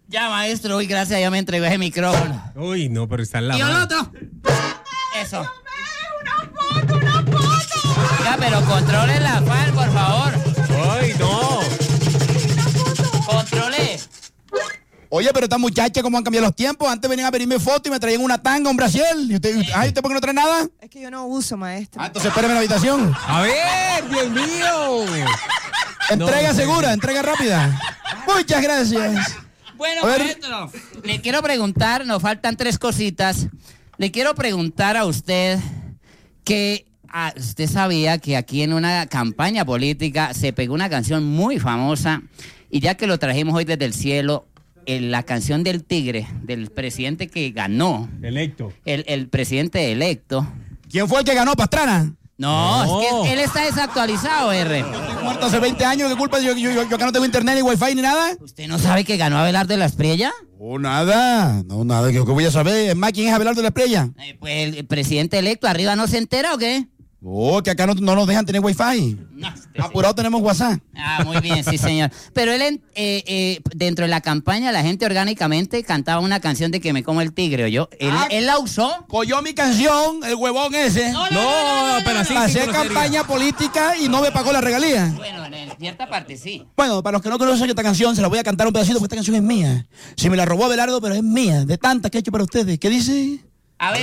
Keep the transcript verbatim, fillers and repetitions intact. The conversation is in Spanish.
Ya, maestro, uy, gracias, ya me entregó ese micrófono. Uy, no, pero está en la ¿Y el mano. otro? Eso. ¡Una foto, una foto! Oiga, pero controle la fal, por favor. Ay, no. Controle. Oye, pero esta muchacha, ¿cómo han cambiado los tiempos? Antes venían a pedirme fotos y me traían una tanga, un brasier. ¿Y usted, usted, ay, ¿usted por qué no trae nada? Es que yo no uso, maestro. Ah, entonces espéreme en la habitación. A ver, Dios mío. Entrega No, segura, entrega rápida. Muchas gracias. Bueno, A ver. maestro, le quiero preguntar, nos faltan tres cositas. Le quiero preguntar a usted que ah, usted sabía que aquí en una campaña política se pegó una canción muy famosa y ya que lo trajimos hoy desde el cielo, en la canción del tigre, del presidente que ganó, Electo. el, el presidente electo. ¿Quién fue el que ganó, Pastrana? No, No. es que él está desactualizado, R. Estoy muerto hace veinte años, ¿qué culpa? Yo, yo, yo, yo acá no tengo internet ni wifi ni nada. ¿Usted no sabe que ganó Abelardo de la Espriella? Oh, nada, no, nada, ¿qué, qué voy a saber? Es más, ¿quién es Abelardo de la Espriella? Eh, pues el presidente electo arriba no se entera, ¿o qué? Oh, que acá no, no nos dejan tener wifi. No, este Apurado tenemos WhatsApp. Ah, muy bien, sí, señor. Pero él, en- eh, eh, dentro de la campaña, la gente orgánicamente cantaba una canción de que me como el tigre, ¿o yo? ¿Él, Ah. él la usó? Cogió mi canción, el huevón ese. No, No, pero así Pasé sin grosería. campaña política y no me pagó la regalía. Bueno, en cierta parte sí. Bueno, para los que no conocen esta canción, se la voy a cantar un pedacito porque esta canción es mía. Si me la robó Abelardo, pero es mía, de tantas que he hecho para ustedes. ¿Qué dice?